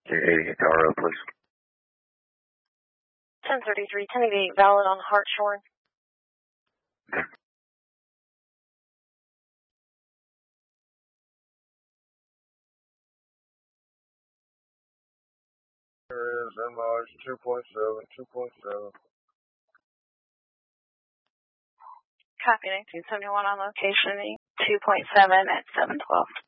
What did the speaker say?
88 RO, please. 1033, 1088, valid on Hartshorn. Okay. There is MIs 2.7. Copy 1971 on location, 2.7 at 712.